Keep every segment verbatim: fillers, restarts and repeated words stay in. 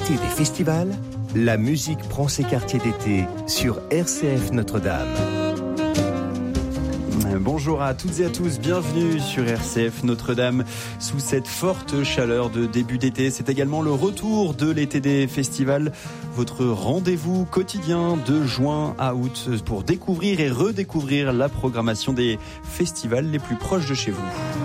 L'été des festivals, la musique prend ses quartiers d'été sur R C F Notre-Dame. Bonjour à toutes et à tous, bienvenue sur R C F Notre-Dame sous cette forte chaleur de début d'été. C'est également le retour de l'été des festivals, votre rendez-vous quotidien de juin à août pour découvrir et redécouvrir la programmation des festivals les plus proches de chez vous.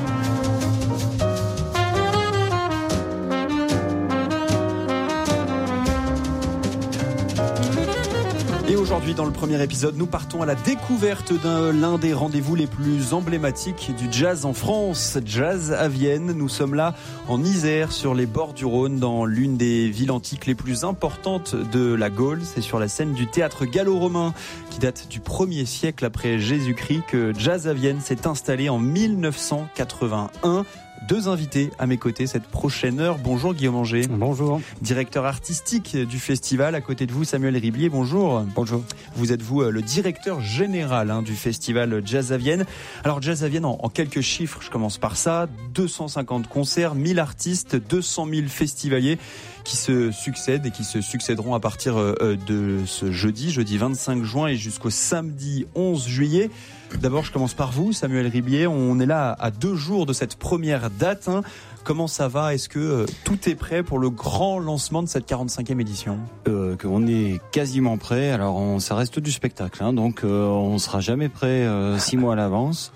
Et aujourd'hui, dans le premier épisode, nous partons à la découverte d'un l'un des rendez-vous les plus emblématiques du jazz en France, Jazz à Vienne. Nous sommes là en Isère, sur les bords du Rhône, dans l'une des villes antiques les plus importantes de la Gaule. C'est sur la scène du théâtre gallo-romain, qui date du premier siècle après Jésus-Christ, que Jazz à Vienne s'est installé en mille neuf cent quatre-vingt-un. Deux invités à mes côtés cette prochaine heure. Bonjour Guillaume Anger. Bonjour. Directeur artistique du festival. À côté de vous, Samuel Riblier. Bonjour. Bonjour. Vous êtes vous le directeur général hein, du festival Jazz à Vienne. Alors Jazz à Vienne, en, en quelques chiffres, je commence par ça. deux cent cinquante concerts, mille artistes, deux cent mille festivaliers qui se succèdent et qui se succéderont à partir de ce jeudi, jeudi vingt-cinq juin et jusqu'au samedi onze juillet. D'abord, je commence par vous, Samuel Riblier. On est là à deux jours de cette première date. Hein. Comment ça va ? Est-ce que euh, tout est prêt pour le grand lancement de cette quarante-cinquième édition ? euh, On est quasiment prêt. Alors, on, ça reste du spectacle, hein, donc euh, on sera jamais prêt euh, six mois à l'avance.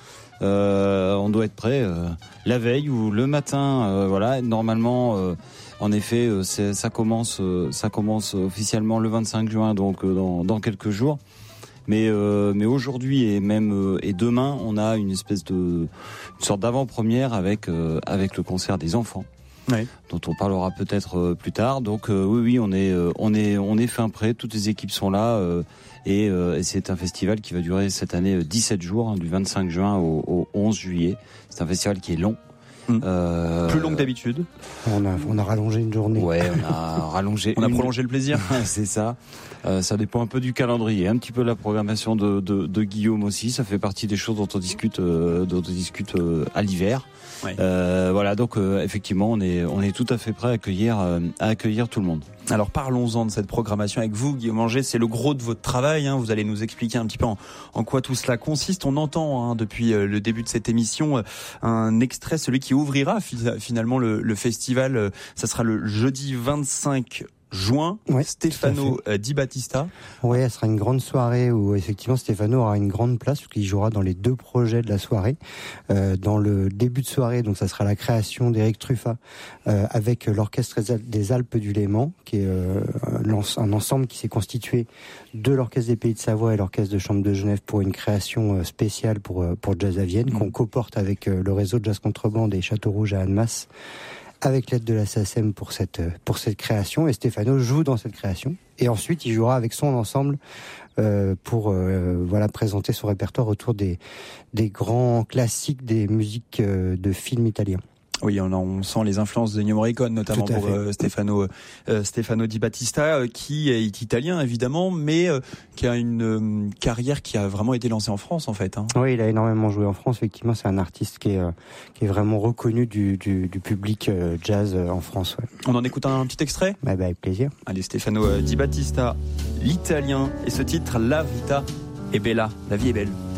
Euh, on doit être prêt euh, la veille ou le matin. Euh, voilà, normalement. Euh, En effet, euh, c'est, ça commence, euh, ça commence officiellement le vingt-cinq juin, donc euh, dans, dans quelques jours. Mais, euh, mais aujourd'hui et même euh, et demain, on a une espèce de une sorte d'avant-première avec euh, avec le concert des enfants, oui, dont on parlera peut-être euh, plus tard. Donc euh, oui, oui, on est euh, on est on est fin prêt. Toutes les équipes sont là euh, et, euh, et c'est un festival qui va durer cette année dix-sept jours, hein, du vingt-cinq juin au, au onze juillet. C'est un festival qui est long. Mmh. Euh, Plus long que d'habitude. On a, on a rallongé une journée. Ouais, on a rallongé. on a une... prolongé le plaisir. C'est ça. Euh, ça dépend un peu du calendrier, un petit peu de la programmation de, de, de Guillaume aussi. Ça fait partie des choses dont on discute, euh, dont on discute euh, à l'hiver. Ouais. Euh, voilà, donc euh, effectivement, on est, on est tout à fait prêt à accueillir, euh, à accueillir tout le monde. Alors parlons-en de cette programmation avec vous, Guillaume Anger. C'est le gros de votre travail. Hein. Vous allez nous expliquer un petit peu en, en quoi tout cela consiste. On entend hein, depuis euh, le début de cette émission euh, un extrait, celui qui ouvrira fi- finalement le, le festival. Euh, ça sera le jeudi vingt-cinq juin, ouais, Stefano Di Battista. Oui, elle sera une grande soirée où effectivement Stefano aura une grande place, puisqu'il jouera dans les deux projets de la soirée. Euh, dans le début de soirée, donc ça sera la création d'Éric Truffat euh, avec l'Orchestre des Alpes du Léman, qui est euh, un ensemble qui s'est constitué de l'Orchestre des Pays de Savoie et l'Orchestre de Chambre de Genève pour une création spéciale pour, pour Jazz à Vienne, mmh. qu'on coporte avec le réseau de Jazz Contrebande et Château Rouge à Annemasse, avec l'aide de la S A C E M pour cette, pour cette création. Et Stefano joue dans cette création. Et ensuite, il jouera avec son ensemble euh, pour euh, voilà, présenter son répertoire autour des, des grands classiques des musiques euh, de films italiens. Oui, on, on sent les influences de Ennio Morricone, notamment pour euh, Stefano, euh, Stefano Di Battista, euh, qui est italien évidemment, mais euh, qui a une euh, carrière qui a vraiment été lancée en France en fait. Hein. Oui, il a énormément joué en France. Effectivement, c'est un artiste qui est, euh, qui est vraiment reconnu du, du, du public euh, jazz euh, en France. Ouais. On en écoute un, un petit extrait ? Bah, bah, avec plaisir. Allez, Stefano Di Battista, l'italien, et ce titre, La Vita è Bella, la vie est belle.